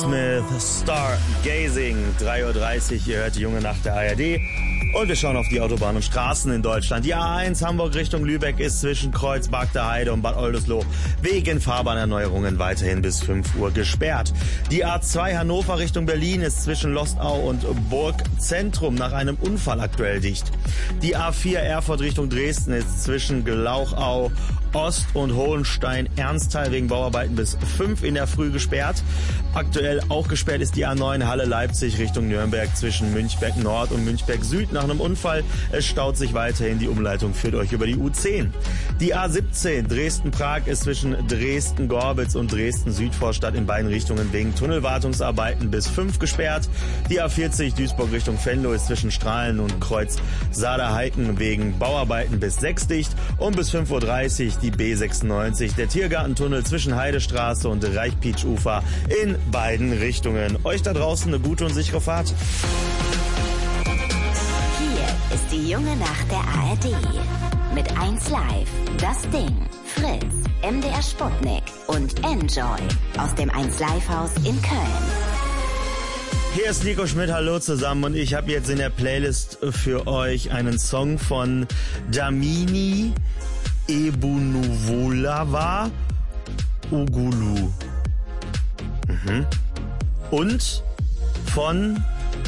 Smith, Stargazing, 3:30 Uhr, ihr hört die junge Nacht der ARD und wir schauen auf die Autobahnen und Straßen in Deutschland. Die A1 Hamburg Richtung Lübeck ist zwischen Kreuz, Bagder Heide und Bad Oldesloe wegen Fahrbahnerneuerungen weiterhin bis 5 Uhr gesperrt. Die A2 Hannover Richtung Berlin ist zwischen Lostau und Burgzentrum nach einem Unfall aktuell dicht. Die A4 Erfurt Richtung Dresden ist zwischen Glauchau Ost und Hohenstein-Ernsthal wegen Bauarbeiten bis 5 in der Früh gesperrt. Aktuell auch gesperrt ist die A9 Halle-Leipzig Richtung Nürnberg zwischen Münchberg Nord und Münchberg Süd nach einem Unfall. Es staut sich weiterhin, die Umleitung führt euch über die U10. Die A17 Dresden-Prag ist zwischen Dresden-Gorbitz und Dresden-Südvorstadt in beiden Richtungen wegen Tunnelwartungsarbeiten bis 5 gesperrt. Die A40 Duisburg Richtung Venlo ist zwischen Strahlen und Kreuz Saarheiken wegen Bauarbeiten bis 6 dicht und bis 5:30 Uhr die B96, der Tiergartentunnel zwischen Heidestraße und Reichpietsch-Ufer in beiden Richtungen. Euch da draußen eine gute und sichere Fahrt. Hier ist die junge Nacht der ARD. Mit 1 Live, Das Ding, Fritz, MDR Sputnik und Enjoy aus dem 1 Live Haus in Köln. Hier ist Nico Schmidt, hallo zusammen, und ich habe jetzt in der Playlist für euch einen Song von Dlamini Ebunuvolava Ugulu. Und von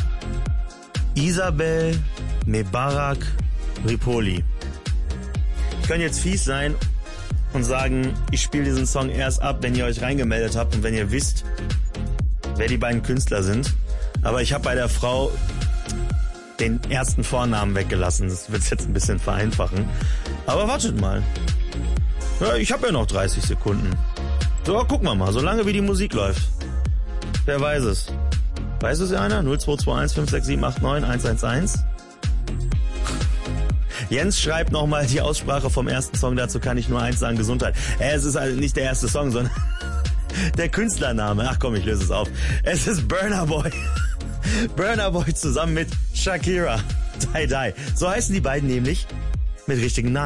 Isabel Mebarak Ripoli. Ich könnte jetzt fies sein und sagen, ich spiele diesen Song erst ab, wenn ihr euch reingemeldet habt und wenn ihr wisst, wer die beiden Künstler sind. Aber ich habe bei der Frau den ersten Vornamen weggelassen. Das wird es jetzt ein bisschen vereinfachen. Aber wartet mal. Ja, ich habe ja noch 30 Sekunden. So, gucken wir mal, solange wie die Musik läuft. Wer weiß es? Weiß es einer? 0221 56789 111? Jens schreibt nochmal die Aussprache vom ersten Song, dazu kann ich nur eins sagen, Gesundheit. Es ist also nicht der erste Song, sondern der Künstlername. Ach komm, ich löse es auf. Es ist Burna Boy. Burna Boy zusammen mit Shakira. Die Die. So heißen die beiden nämlich mit richtigen Namen.